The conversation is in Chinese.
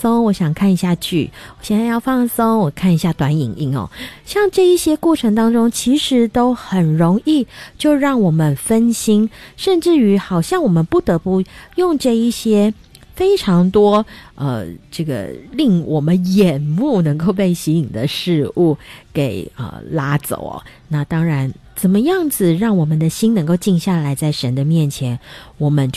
松，我想看一下剧，我现在要放松，我看一下短影音哦。像这一些过程当中，其实都很容易就让我们分心，甚至于好像我们不得不用这一些非常多这个令我们眼目能够被吸引的事物给拉走哦。那当然怎么样子让我们的心能够静下来在神的面前，我们就